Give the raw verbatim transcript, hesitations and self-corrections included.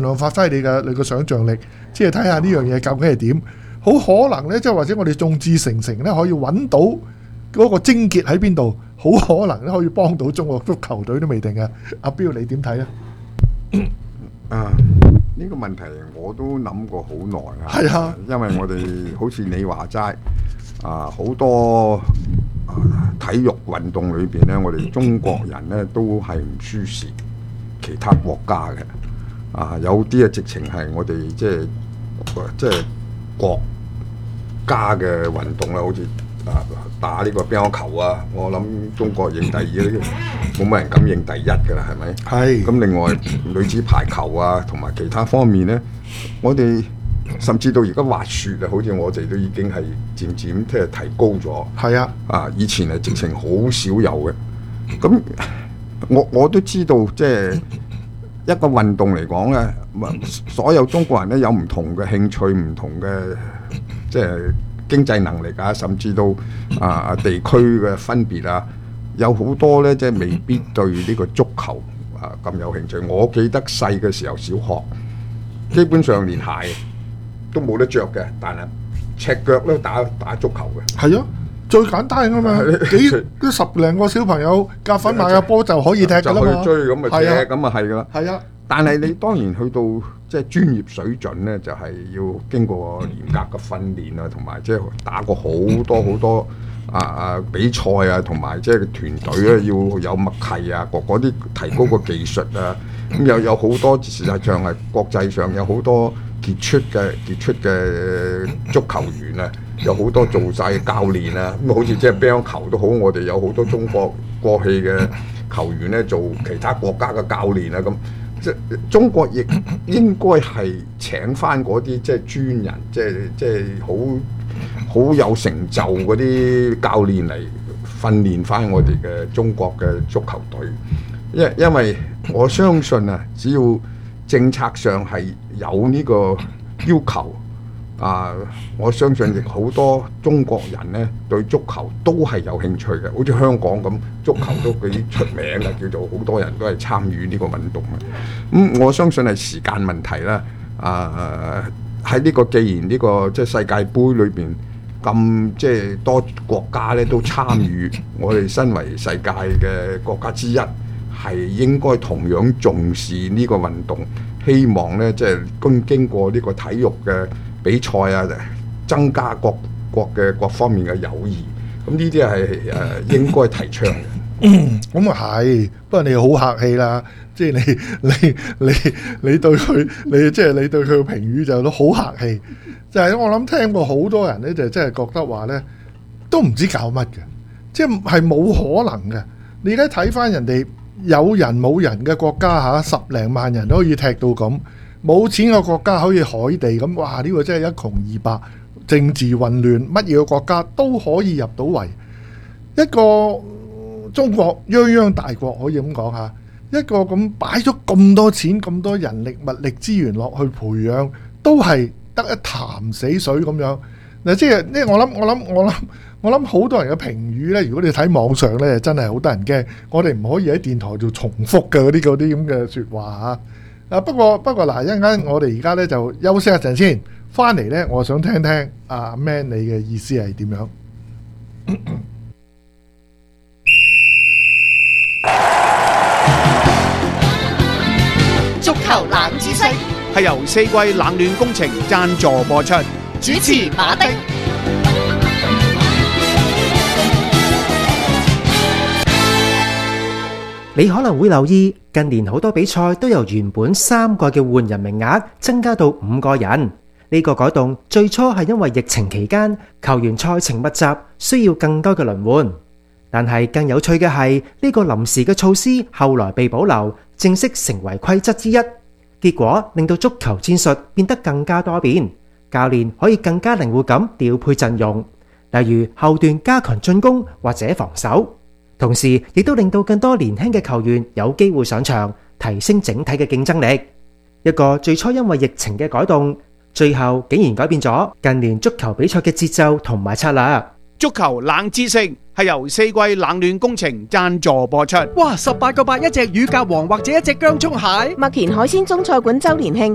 量發揮你嘅你嘅想像力，即係睇下呢樣嘢究竟係點。好可能呢，即係或者我哋眾志成城呢，可以揾到嗰個症結喺邊度，好可能咧可以幫到中國足球隊都未定嘅。阿彪你點睇啊？ 啊，呢個問題我都諗過好耐啊。 係啊， 因為我哋好似你話齋啊，好多啊體育運動裏邊呢，我哋中國人呢都係唔輸蝕其他國家嘅。啊，有啲啊直情係我哋即係即係國家嘅運動啦，好似啊打呢個乒乓球啊，我諗中國贏第二呢，冇乜人敢贏第一㗎啦，係咪？ 係。 咁另外女子排球啊，同埋其他方面呢，我哋甚至到而家滑雪啊，好似我哋都已經係漸漸即係提高咗。 係啊， 啊以前係直情好少有嘅。咁我我都知道，即係一個運動嚟講呢，所有中國人呢有唔同嘅興趣，唔同嘅即係經濟能力啊，甚至到啊地區嘅分別啊，有好多呢，即係未必對呢個足球啊咁有興趣。我記得細嘅時候，小學基本上連鞋都冇得着嘅，但係赤腳都打打足球嘅。 係啊，最簡單㗎嘛，幾都十零個小朋友夾粉買個波就可以踢㗎啦嘛。 就去追咁咪踢，咁啊係㗎啦。 係啊。 但係你當然去到即係專業水準呢，就係、是、要經過嚴格嘅訓練啊，同埋即係打過好多好多啊啊比賽啊，同埋即係團隊咧要有默契啊，嗰啲提高個技術啊，咁又有好多事實上係國際上有好多傑出嘅傑出嘅足球員啊，有好多做晒教練啊，咁好似即係乒乓球都好，我哋有好多中國過去嘅球員呢，做其他國家嘅教練啊咁。即中國亦應該係請翻嗰啲即係專人，即係即係好好有成就嗰啲教練嚟訓練翻我哋嘅中國嘅足球隊。因因為我相信啊，只要政策上係有呢個要求啊，我相信亦好多中國人呢對足球都係有興趣嘅，好似香港咁，足球都幾出名嘅，叫做好多人都係參與呢個運動嘅。咁、嗯、我相信係時間問題啦。啊，喺呢個既然呢個即係世界盃裏邊咁即係多國家咧都參與，我哋身為世界嘅國家之一，係應該同樣重視呢個運動，希望咧即係經經過呢個體育嘅比賽啊，增加各國嘅各方面嘅友誼，咁呢啲係誒應該提倡嘅。 嗯，咁啊係，不過你好客氣啦，即係你你你你對佢，你即係你對佢嘅評語就都好客氣。就係我諗聽過好多人咧，就真係覺得話咧，都唔知搞乜嘅，即係係冇可能嘅。你而家睇翻人哋有人冇人嘅國家嚇，十零萬人都可以踢到咁。冇錢嘅國家可以海地咁，哇！呢個真係一窮二白，政治混亂，乜嘢嘅國家都可以入到圍。一個中國泱泱大國可以咁講下，一個咁擺咗咁多錢、咁多人力物力資源落去培養，都係得一潭死水咁樣。嗱，即係呢，我諗我諗我諗我諗好多人嘅評語呢，如果你睇網上呢，真係好得人驚。我哋唔可以喺電台度重複嘅嗰啲嗰啲咁嘅説話嚇。啊！不過不過嗱，一陣間我哋而家咧就休息一陣先，翻嚟咧，我想聽聽阿 Man 你嘅意思係點樣？ 足球冷知識係由四季冷暖工程贊助播出， 主持馬丁。 你可能會留意，近年好多比賽都由原本三個嘅換人名額增加到五個人。呢個改動最初係因為疫情期間球員賽程密集，需要更多嘅輪換。但係更有趣嘅係，呢個臨時嘅措施後來被保留，正式成為規則之一。結果令到足球戰術變得更加多變，教練可以更加靈活咁調配陣容，例如後段加強進攻或者防守。同時亦都令到更多年輕嘅球員有機會上場，提升整體嘅競爭力。一個最初因為疫情嘅改動，最後竟然改變咗近年足球比賽嘅節奏同埋策略。 足球冷知識係由四季冷暖工程贊助播出。 哇！十八個八一隻乳鴿王或者一隻薑蔥蟹。 麥田海鮮中菜館周年慶